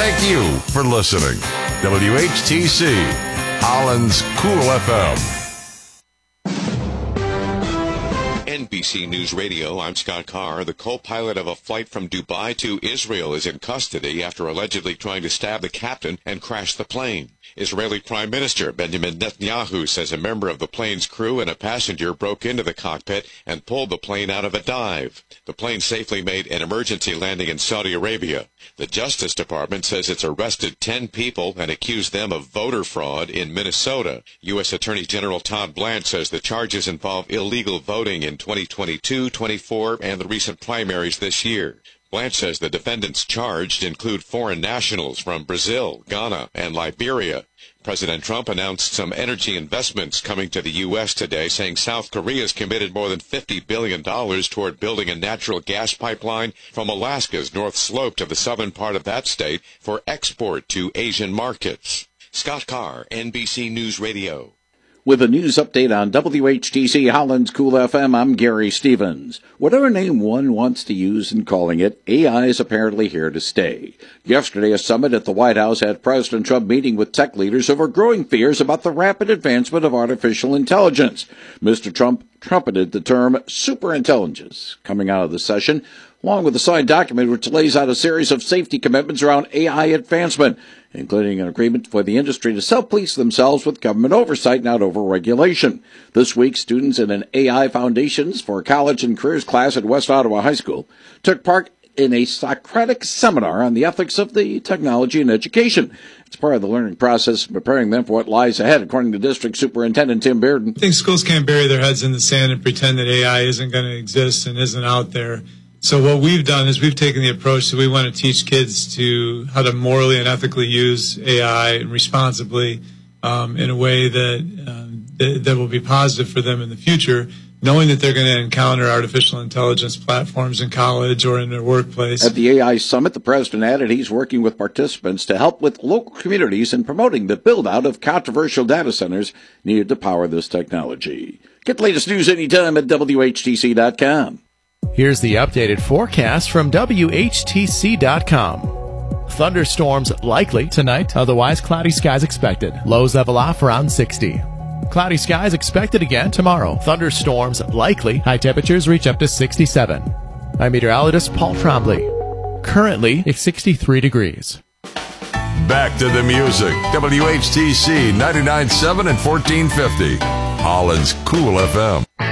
Thank you for listening. WHTC, Holland's Cool FM. NBC News Radio, I'm Scott Carr. The co-pilot of a flight from Dubai to Israel is in custody after allegedly trying to stab the captain and crash the plane. Israeli Prime Minister Benjamin Netanyahu says a member of the plane's crew and a passenger broke into the cockpit and pulled the plane out of a dive. The plane safely made an emergency landing in Saudi Arabia. The Justice Department says it's arrested 10 people and accused them of voter fraud in Minnesota. U.S. Attorney General Todd Blanche says the charges involve illegal voting in 2022, 24, and the recent primaries this year. Blanche says the defendants charged include foreign nationals from Brazil, Ghana, and Liberia. President Trump announced some energy investments coming to the U.S. today, saying South Korea has committed more than $50 billion toward building a natural gas pipeline from Alaska's North Slope to the southern part of that state for export to Asian markets. Scott Carr, NBC News Radio. With a news update on WHTC Holland's Cool FM, I'm Gary Stevens. Whatever name one wants to use in calling it, AI is apparently here to stay. Yesterday, a summit at the White House had President Trump meeting with tech leaders over growing fears about the rapid advancement of artificial intelligence. Mr. Trump trumpeted the term superintelligence coming out of the session, along with a signed document which lays out a series of safety commitments around AI advancement, including an agreement for the industry to self-police themselves with government oversight, not over-regulation. This week, students in an AI Foundations for College and Careers class at West Ottawa High School took part in a Socratic seminar on the ethics of the technology in education. It's part of the learning process, preparing them for what lies ahead, according to District Superintendent Tim Bearden. I think schools can't bury their heads in the sand and pretend that AI isn't going to exist and isn't out there. So what we've done is we've taken the approach that we want to teach kids to how to morally and ethically use AI and responsibly in a way that will be positive for them in the future, knowing that they're going to encounter artificial intelligence platforms in college or in their workplace. At the AI Summit, the president added he's working with participants to help with local communities in promoting the build-out of controversial data centers needed to power this technology. Get the latest news anytime at WHTC.com. Here's the updated forecast from WHTC.com. Thunderstorms likely tonight, otherwise cloudy skies expected. Lows level off around 60. Cloudy skies expected again tomorrow. Thunderstorms likely. High temperatures reach up to 67. I'm meteorologist Paul Trombley. Currently, it's 63 degrees. Back to the music. WHTC 99.7 and 1450. Holland's Cool FM.